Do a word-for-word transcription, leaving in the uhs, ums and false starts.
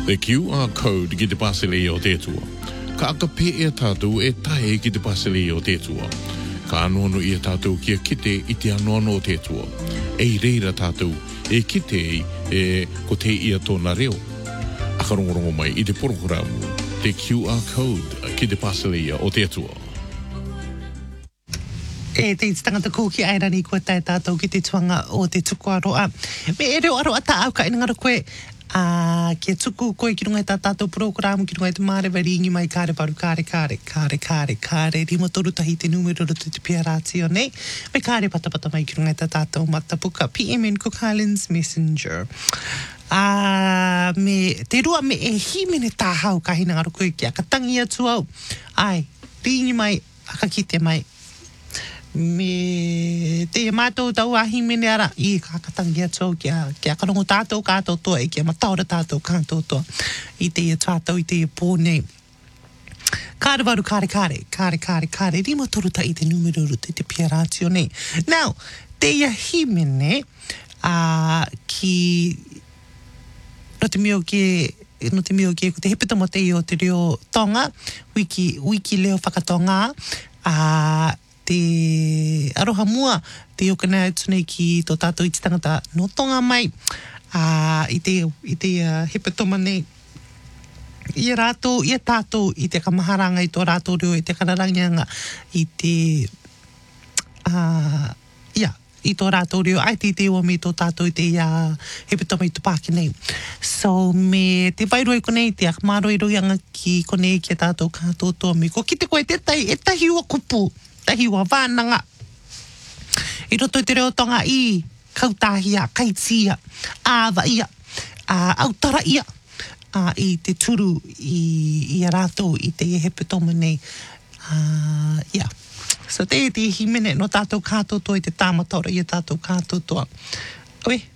The Q R code ki te pasele o te tua. Ka aka pe e tātou e tae ki te pasele o te tua. Ka anono i a tātou kia kite i te anono o te tua. E reira tātou e kite e ko te ia tōna reo. Akarongorongo mai i te porokoramu. The Q R code ki te pasele o te tua. E te tangata ko ki airani kua tae tātou ki te tuanga o te tuku aroa. Me e reo aroa tā au ka inangara koe a uh, kia tuku koe ki runga i tā tātou programu ki runga i te mārewa ringi mai kāre paru kāre kāre kāre kāre kāre rima toru tahi te numero roto te pia rātio nei me kāre patapata mai ki runga i tā tātou matapuka P M N Cook Highlands Messenger a uh, me te rua me e himene tāhau ka hinangaro koe ki a ka tangi atu au ai ringi mai aka ki te mai me te mātou tau ahi mene ara i kakatangi atu kia, kia karongo tātou kātou toa i kia mataora tātou kātou toa i te ia tātou i te ia pōnei kāre waru kāre kāre kāre kāre kāre rima toruta i te numero rute te pia rātio nei now te ia hi mene uh, ki no te mio ke no te mio ke ko te hepeta mo te i o te reo tonga wiki, wiki leo whakatonga a uh, te aroha mua te okana atu nei ki tō tātou i te tangata no tonga mai uh, i te, i te uh, hepetoma nei i rātou, i tātou i te kamaharanga i tō rātou reo i te kararangianga i te uh, ia, i tō rātou reo ai te te ua me tō tātou i te uh, hepetoma i te pāki nei so me te wairoi konei te akmaroi roianga ki konei ki a tātou kātou toa me ko ki te koe te tai e tahi ua kupu tahi ua wānanga. I roto i te reo tonga i kautahia, kaitia, āwa ia, uh, autara ia, uh, i te turu i, i a rātou i te hepetoma nei. Uh, yeah. So te te himene no tātou kātou toa i te tāmataura i a tātou kātou toa. Oe,